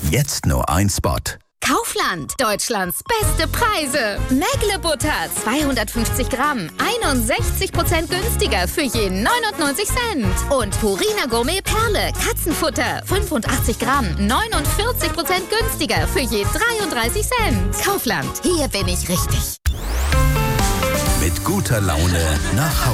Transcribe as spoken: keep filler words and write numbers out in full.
Jetzt nur ein Spot. Kaufland, Deutschlands beste Preise. Mägle-Butter, zweihundertfünfzig Gramm, einundsechzig Prozent günstiger für je neunundneunzig Cent. Und Purina Gourmet Perle, Katzenfutter, fünfundachtzig Gramm, neunundvierzig Prozent günstiger für je dreiunddreißig Cent. Kaufland, hier bin ich richtig. Mit guter Laune nach Hause.